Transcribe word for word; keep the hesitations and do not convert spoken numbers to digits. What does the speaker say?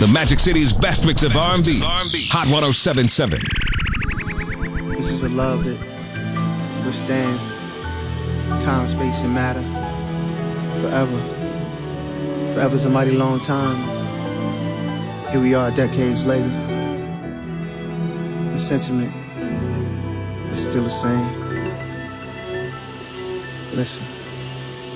The Magic City's best mix of R and B. Hot one oh seven point seven. This is a love that withstands time, space, and matter forever. Forever's a mighty long time. Here we are decades later. The sentiment is still the same. Listen.